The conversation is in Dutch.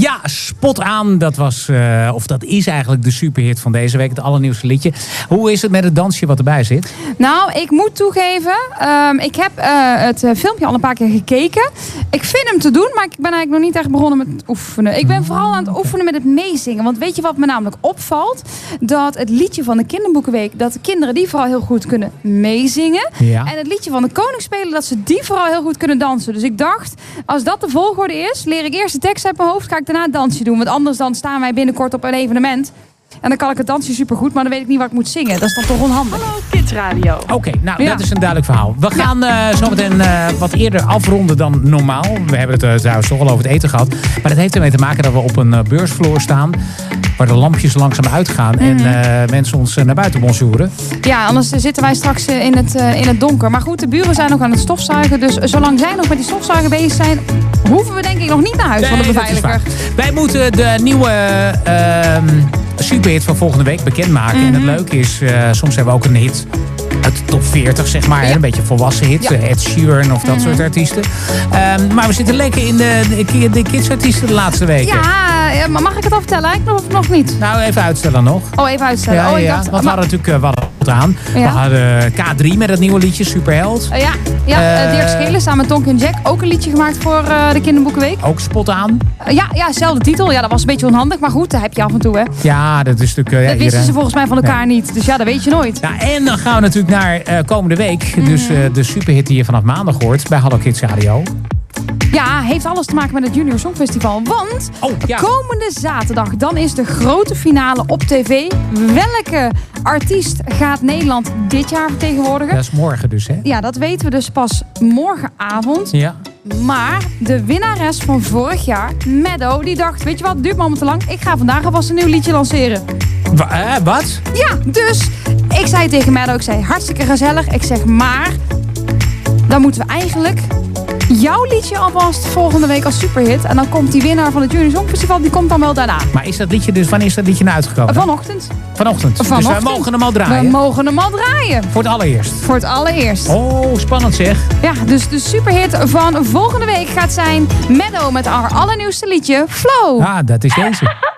Ja, Spot aan. Dat was, of dat is eigenlijk de superhit van deze week. Het allernieuwste liedje. Hoe is het met het dansje wat erbij zit? Nou, ik moet toegeven. Ik heb het filmpje al een paar keer gekeken. Ik vind hem te doen, maar ik ben eigenlijk nog niet echt begonnen met het oefenen. Ik ben vooral aan het oefenen met het meezingen. Want weet je wat me namelijk opvalt? Dat het liedje van de Kinderboekenweek, dat de kinderen die vooral heel goed kunnen meezingen. Ja. En het liedje van de Koningsspelen, dat ze die vooral heel goed kunnen dansen. Dus ik dacht, als dat de volgorde is, leer ik eerst de tekst uit mijn hoofd, ga ik daarna het dansje doen. Want anders dan staan wij binnenkort op een evenement. En dan kan ik het dansje supergoed, maar dan weet ik niet wat ik moet zingen. Dat is dan toch onhandig. Hallo Kids Radio. Oké, nou dat is een duidelijk verhaal. We gaan zometeen wat eerder afronden dan normaal. We hebben het trouwens toch al over het eten gehad. Maar dat heeft ermee te maken dat we op een beursvloer staan. Waar de lampjes langzaam uitgaan. En mensen ons naar buiten bonjouren. Ja, anders zitten wij straks in het donker. Maar goed, de buren zijn nog aan het stofzuigen. Dus zolang zij nog met die stofzuigen bezig zijn, hoeven we denk ik nog niet naar huis van de beveiliger. Wij moeten de nieuwe superhit van volgende week bekendmaken. En het leuke is, soms hebben we ook een hit uit de top 40, zeg maar. Ja. Een beetje volwassen hit. Ja. Ed Sheeran of dat soort artiesten. Maar we zitten lekker in de kidsartiesten de laatste weken. Ja, maar mag ik het al vertellen? Ik nog niet. Nou, even uitstellen nog. Oh, even uitstellen. Ja, want we hadden natuurlijk wat aan. Ja. We hadden K3 met het nieuwe liedje Superheld. Dirk Schelen samen met Tonk en Jack. Ook een liedje gemaakt voor de Kinderboekenweek. Ook Spot aan. Ja, zelfde titel. Ja, dat was een beetje onhandig. Maar goed, dat heb je af en toe, hè. Ja, dat is natuurlijk... dat wisten ze volgens mij van elkaar niet. Dus ja, dat weet je nooit. Ja, en dan gaan we natuurlijk naar komende week. Dus de superhit die je vanaf maandag hoort bij Hallo Kids Radio. Ja, heeft alles te maken met het Junior Songfestival. Want komende zaterdag, dan is de grote finale op tv. Welke artiest gaat Nederland dit jaar vertegenwoordigen? Dat is morgen dus, hè? Ja, dat weten we dus pas morgenavond. Ja. Maar de winnares van vorig jaar, Meadow, die dacht, weet je wat, het duurt me allemaal te lang. Ik ga vandaag alvast een nieuw liedje lanceren. Wat? Ja, dus ik zei tegen Meadow, hartstikke gezellig. Ik zeg, maar dan moeten we eigenlijk jouw liedje alvast volgende week als superhit. En dan komt die winnaar van het Junior Songfestival, die komt dan wel daarna. Maar is dat liedje dus, wanneer is dat liedje nou uitgekomen? Vanochtend. Vanochtend. Dus we mogen hem al draaien? We mogen hem al draaien. Voor het allereerst? Voor het allereerst. Oh, spannend zeg. Ja, dus de superhit van volgende week gaat zijn Meadow met haar allernieuwste liedje, Flow. Ah, dat is deze.